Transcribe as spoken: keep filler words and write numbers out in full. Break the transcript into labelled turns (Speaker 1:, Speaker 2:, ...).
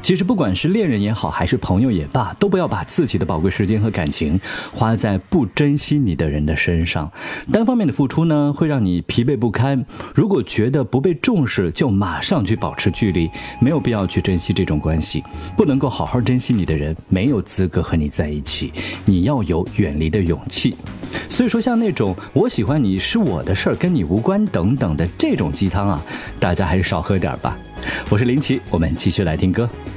Speaker 1: 其实不管是恋人也好，还是朋友也罢，都不要把自己的宝贵时间和感情花在不珍惜你的人的身上。单方面的付出呢，会让你疲惫不堪。如果觉得不被重视，就马上去保持距离，没有必要去珍惜这种关系。不能够好好珍惜你的人，没有资格和你在一起。你要有远离的勇气。所以说，像那种我喜欢你是我的事儿，跟你无关等等的这种鸡汤啊，大家还是少喝点吧。我是林奇，我们继续来听歌。